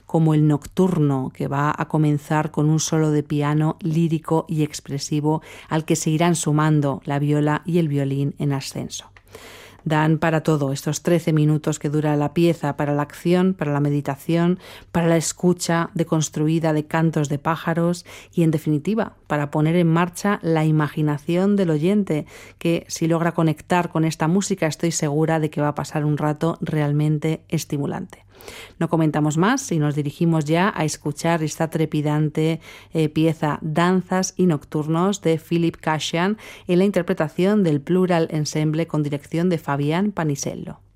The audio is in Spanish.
como el Nocturno, que va a comenzar con un solo de piano lírico y expresivo al que se irán sumando la viola y el violín en ascenso. Dan para todo estos 13 minutos que dura la pieza, para la acción, para la meditación, para la escucha deconstruida de cantos de pájaros y, en definitiva, para poner en marcha la imaginación del oyente, que si logra conectar con esta música estoy segura de que va a pasar un rato realmente estimulante. No comentamos más y nos dirigimos ya a escuchar esta trepidante pieza Danzas y Nocturnos de Philip Kashyan en la interpretación del Plural Ensemble con dirección de Fabián Panisello.